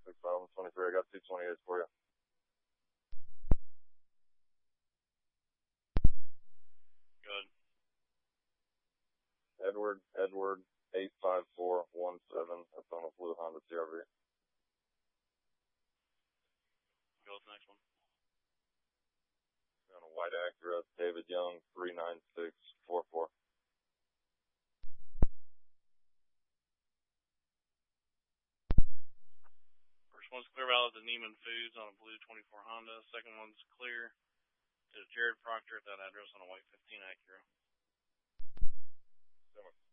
765-23. I got 228 for you. Good. Edward 85417. That's on a blue Honda CRV. Go with the next one. On a white Acura, David Young 39644. First one's clear valid to Neiman Foods on a blue 24 Honda. Second one's clear to Jared Proctor at that address on a white 15 Acura. Similar.